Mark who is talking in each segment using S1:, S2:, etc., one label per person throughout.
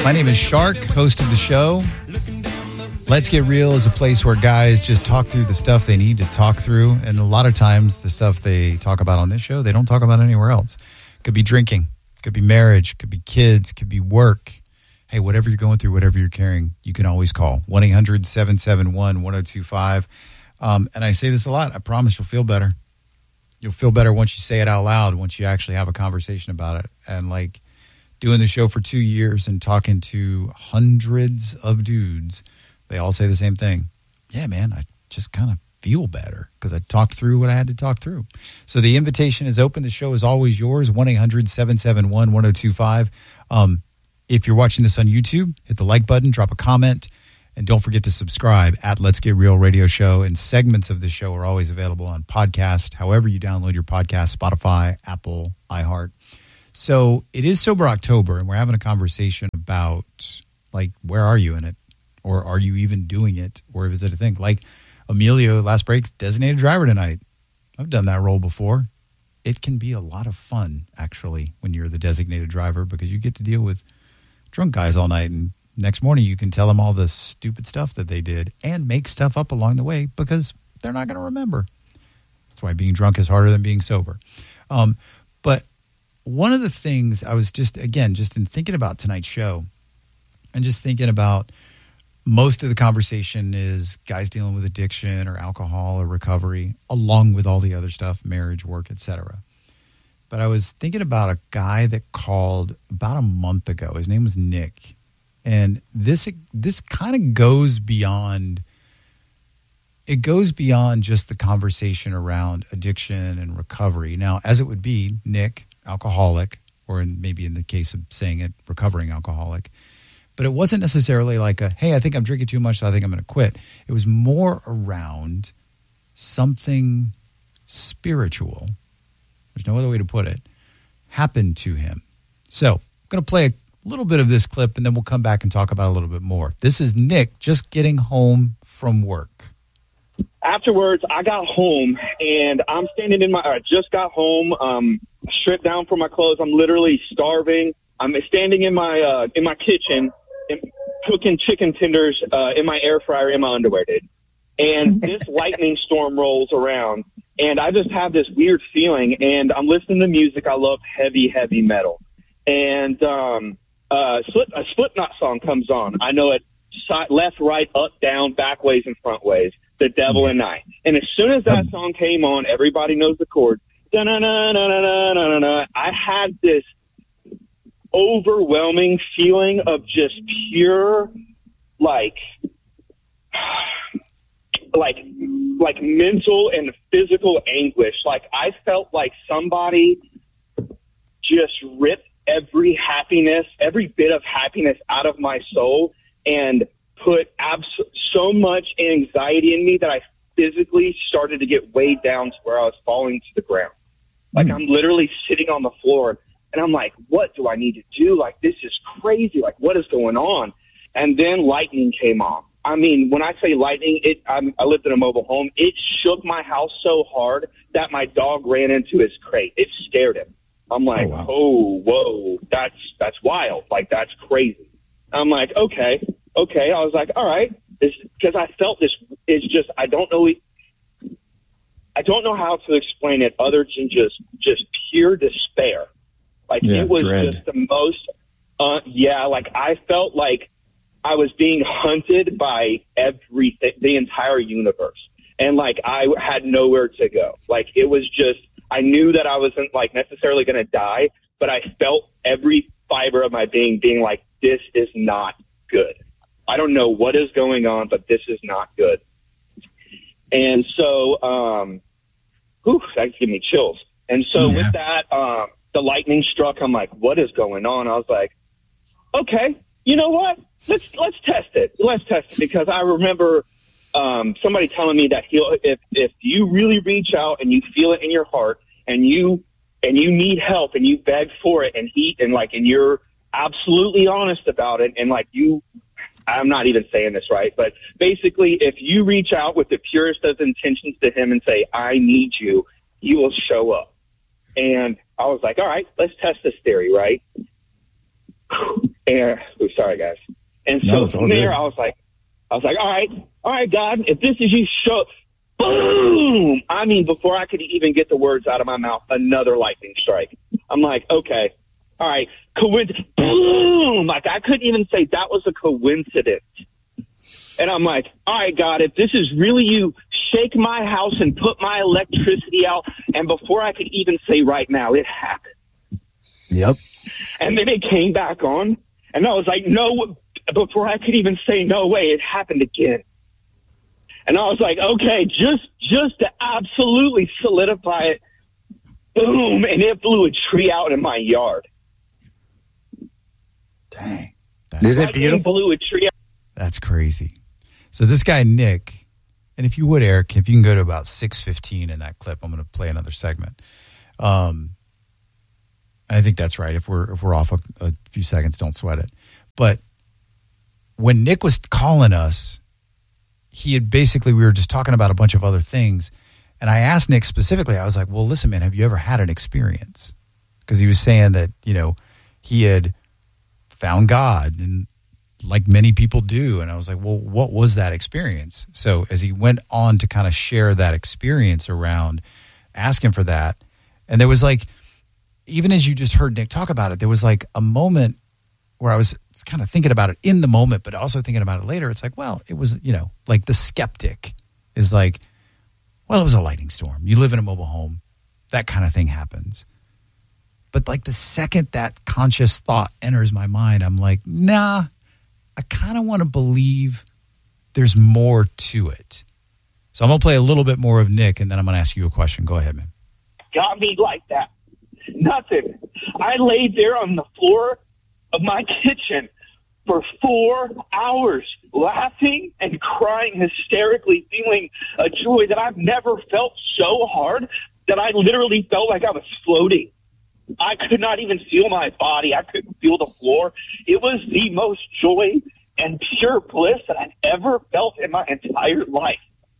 S1: My name is Shark, host of the show. Let's Get Real is a place where guys just talk through the stuff they need to talk through. And a lot of times the stuff they talk about on this show, they don't talk about anywhere else. Could be drinking, could be marriage, could be kids, could be work. Hey, whatever you're going through, whatever you're carrying, you can always call 1-800-771-1025. And I say this a lot. I promise you'll feel better. You'll feel better once you say it out loud, once you actually have a conversation about it. And like doing the show for 2 years and talking to hundreds of dudes, they all say the same thing. Yeah, man, I just kind of feel better because I talked through what I had to talk through. So the invitation is open. The show is always yours, 1-800-771-1025. If you're watching this on YouTube, hit the like button, drop a comment, and don't forget to subscribe at Let's Get Real Radio Show. And segments of the show are always available on podcast, however you download your podcast, Spotify, Apple, iHeart. So it is Sober October, and we're having a conversation about, like, where are you in it? Or are you even doing it? Or is it a thing? Like Emilio, last break, designated driver tonight. I've done that role before. It can be a lot of fun, actually, when you're the designated driver because you get to deal with drunk guys all night. And next morning you can tell them all the stupid stuff that they did and make stuff up along the way because they're not going to remember. That's why being drunk is harder than being sober. But one of the things I was just in thinking about tonight's show and just thinking about most of the conversation is guys dealing with addiction or alcohol or recovery, along with all the other stuff, marriage, work, etc. But I was thinking about a guy that called about a month ago. His name was Nick. And this kind of goes beyond just the conversation around addiction and recovery. Now, as it would be, Nick, alcoholic, or maybe in the case of saying it, recovering alcoholic. But it wasn't necessarily like hey, I think I'm drinking too much, so I think I'm going to quit. It was more around something spiritual, there's no other way to put it, happened to him. So I'm going to play a little bit of this clip, and then we'll come back and talk about it a little bit more. This is Nick just getting home from work.
S2: Afterwards, I got home, and I'm standing I just got home, stripped down for my clothes. I'm literally starving. I'm standing in my kitchen and cooking chicken tenders in my air fryer in my underwear, dude. And this lightning storm rolls around, and I just have this weird feeling, and I'm listening to music. I love heavy, heavy metal. And a Slipknot song comes on. I know it left, right, up, down, back ways, and front ways. The Devil and I. And as soon as that song came on, everybody knows the chord. Da-na-na-na-na-na-na-na. I had this overwhelming feeling of just pure, like mental and physical anguish. Like I felt like somebody just ripped every bit of happiness out of my soul and put so much anxiety in me that I physically started to get weighed down to where I was falling to the ground. Like I'm literally sitting on the floor and I'm like, what do I need to do? Like, this is crazy. Like, what is going on? And then lightning came on. I mean, when I say lightning, I lived in a mobile home. It shook my house so hard that my dog ran into his crate. It scared him. I'm like, oh, whoa, that's wild. Like, that's crazy. I'm like, okay. I was like, all right. Because I felt this. It's just, I don't know how to explain it other than just pure despair. Like, it was dread. Just the most, like I felt like I was being hunted by everything, the entire universe. And like, I had nowhere to go. Like, it was just, I knew that I wasn't like necessarily going to die, but I felt every fiber of my being like, this is not good. I don't know what is going on, but this is not good. And so, that gave me chills. And so with that, the lightning struck. I'm like, what is going on? I was like, okay, you know what? Let's test it. Let's test it, because I remember somebody telling me that if you really reach out and you feel it in your heart and you need help and you beg for it and you're absolutely honest about it and like I'm not even saying this right, but basically if you reach out with the purest of intentions to him and say, I need you, he will show up. And I was like, all right, let's test this theory, right? sorry guys. And so from there, I was like, all right, God, if this is you, show. Boom! I mean, before I could even get the words out of my mouth, another lightning strike. I'm like, okay, all right, coincidence. Boom! Like, I couldn't even say that was a coincidence. And I'm like, all right, God, if this is really you, shake my house and put my electricity out. And before I could even say right now, it happened.
S3: Yep.
S2: And then it came back on, and I was like, no, before I could even say no way, it happened again. And I was like, okay, just to absolutely solidify it, boom, and it blew a tree out in my yard.
S1: Dang.
S3: Isn't it beautiful?
S2: Blew a tree out.
S1: That's crazy. So this guy, Nick, and if you would, Eric, if you can go to about 6:15 in that clip, I'm going to play another segment. I think that's right. If we're off a few seconds, don't sweat it. But when Nick was calling us, we were just talking about a bunch of other things. And I asked Nick specifically, I was like, well, listen, man, have you ever had an experience? Because he was saying that, he had found God, and like many people do. And I was like, well, what was that experience? So as he went on to kind of share that experience around asking for that, and there was like, even as you just heard Nick talk about it, there was like a moment where I was kind of thinking about it in the moment, but also thinking about it later. It's like, well, it was, like the skeptic is like, well, it was a lightning storm. You live in a mobile home. That kind of thing happens. But like the second that conscious thought enters my mind, I'm like, nah, I kind of want to believe there's more to it. So I'm going to play a little bit more of Nick, and then I'm going to ask you a question. Go ahead, man.
S2: Got me like that. Nothing. I laid there on the floor of my kitchen for 4 hours, laughing and crying hysterically, feeling a joy that I've never felt so hard that I literally felt like I was floating. I could not even feel my body. I couldn't feel the floor. It was the most joy and pure bliss that I've ever felt in my entire life.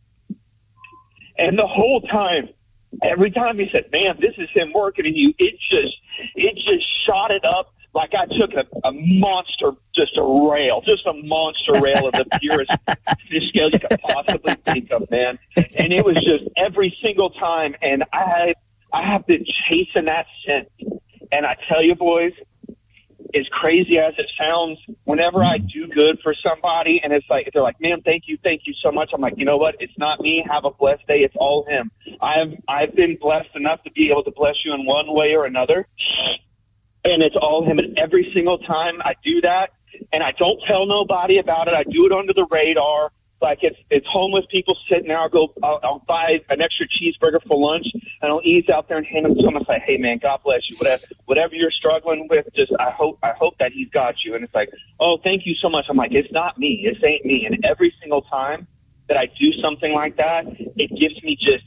S2: And the whole time, every time he said, man, this is him working in you, it just shot it up like I took a monster, just a monster rail of the purest fish scale you could possibly think of, man. And it was just every single time. And I have been chasing that scent. And I tell you, boys, as crazy as it sounds, whenever I do good for somebody and it's like, they're like, man, thank you so much. I'm like, you know what? It's not me. Have a blessed day. It's all him. I've been blessed enough to be able to bless you in one way or another. And it's all him. And every single time I do that, and I don't tell nobody about it, I do it under the radar. Like it's homeless people sitting there. I'll buy an extra cheeseburger for lunch, and I'll ease out there and hand them to someone and say, hey man, God bless you. Whatever you're struggling with, just I hope that he's got you. And it's like, oh, thank you so much. I'm like, it's not me. It ain't me. And every single time that I do something like that, it gives me just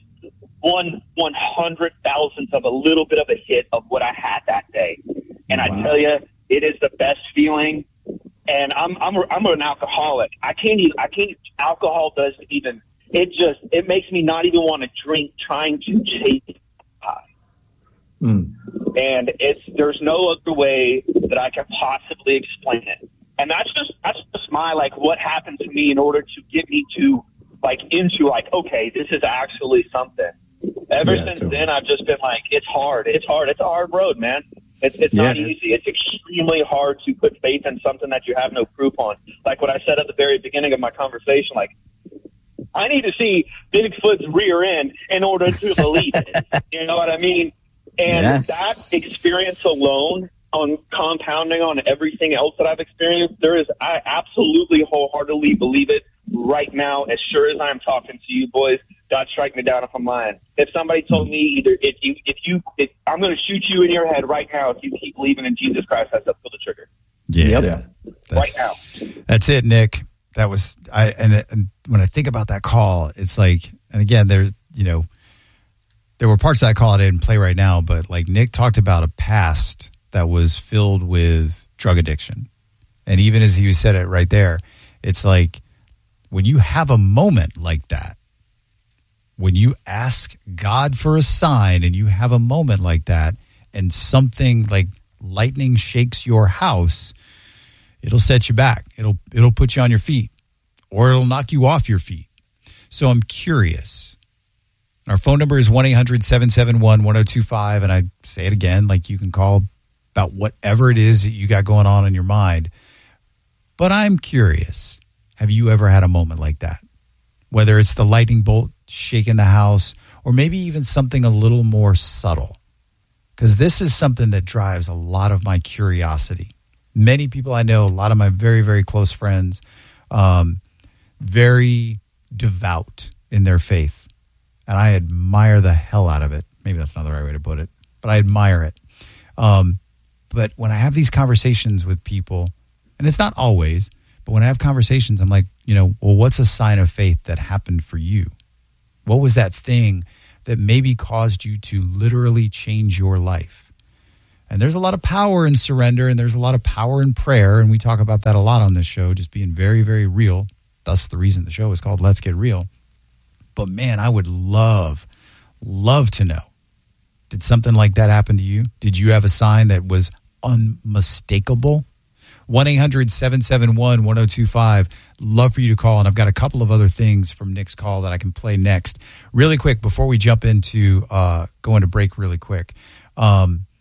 S2: 1/100,000th of a little bit of a hit of what I had that day. And wow. I tell you, it is the best feeling. And I'm an alcoholic. I can't alcohol doesn't even, it makes me not even want to drink, trying to chase high. And there's no other way that I can possibly explain it. And that's just my, like, what happened to me in order to get me to okay, this is actually something. Ever since then, I've just been like, it's hard. It's a hard road, man. It's not easy. It's extremely hard to put faith in something that you have no proof on. Like what I said at the very beginning of my conversation, like, I need to see Bigfoot's rear end in order to believe it. You know what I mean? And that experience alone, on compounding on everything else that I've experienced, I absolutely wholeheartedly believe it right now, as sure as I'm talking to you boys. God strike me down if I'm lying. If somebody told me if I'm going to shoot you in your head right now if you keep believing in Jesus Christ, I said pull the trigger.
S1: Yeah.
S2: Right now.
S1: That's it, Nick. That was and when I think about that call, it's like, and again, there were parts of that call I didn't play right now, but like Nick talked about a past that was filled with drug addiction. And even as you said it right there, it's like when you have a moment like that, when you ask God for a sign and you have a moment like that and something like lightning shakes your house, it'll set you back. It'll put you on your feet, or it'll knock you off your feet. So I'm curious. Our phone number is 1-800-771-1025, and I say it again, like you can call about whatever it is that you got going on in your mind. But I'm curious, have you ever had a moment like that? Whether it's the lightning bolt shaking the house, or maybe even something a little more subtle. Because this is something that drives a lot of my curiosity. Many people I know, a lot of my very, very close friends, very devout in their faith. And I admire the hell out of it. Maybe that's not the right way to put it, but I admire it. But when I have these conversations with people, and it's not always, but when I have conversations, I'm like, well, what's a sign of faith that happened for you? What was that thing that maybe caused you to literally change your life? And there's a lot of power in surrender, and there's a lot of power in prayer, and we talk about that a lot on this show, just being very, very real. Thus the reason the show is called Let's Get Real. But man, I would love to know. Did something like that happen to you? Did you have a sign that was unmistakable? 1-800-771-1025. Love for you to call, and I've got a couple of other things from Nick's call that I can play next. Really quick, before we jump into going to break really quick.